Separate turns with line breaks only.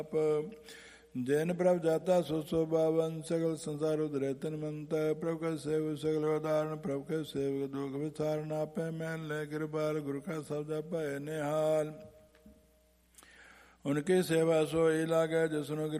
जैन प्रभ जाता सो बावन सगल संसार उदरे तन मंत प्रभु का सेव सगल उदाहरण प्रभु के सेवक दुख विचारण आपे मैन ले कृपाल गुरु का शब्द पाए निहाल उनकी सेवा सो ही लागे जिसनु